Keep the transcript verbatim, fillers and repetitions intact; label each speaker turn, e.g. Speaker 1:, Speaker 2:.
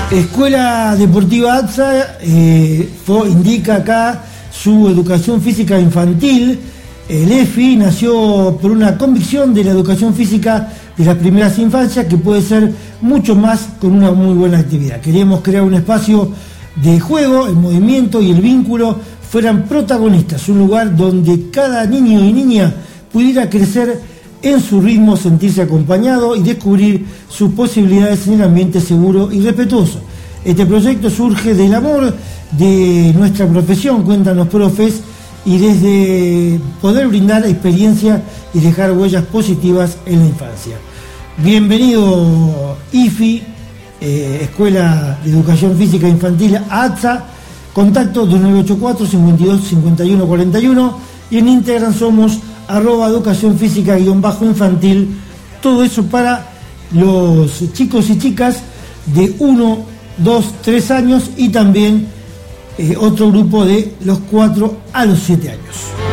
Speaker 1: Escuela Deportiva ATSA eh, fue, indica acá su educación física infantil. El E F I nació por una convicción de la educación física de las primeras infancias, que puede ser mucho más con una muy buena actividad. Queríamos crear un espacio de juego, el movimiento y el vínculo fueran protagonistas, un lugar donde cada niño y niña pudiera crecer en su ritmo, sentirse acompañado y descubrir sus posibilidades en el ambiente seguro y respetuoso. Este proyecto surge del amor de nuestra profesión, cuentan los profes, y desde poder brindar experiencia y dejar huellas positivas en la infancia. Bienvenido I F I, eh, Escuela de Educación Física Infantil ATSA, contacto dos nueve ocho cuatro, cincuenta y dos, cincuenta y uno, cuarenta y uno, y en Instagram somos arroba educación física guión bajo infantil. Todo eso para los chicos y chicas de uno, dos, tres años y también eh, otro grupo de los cuatro a los siete años.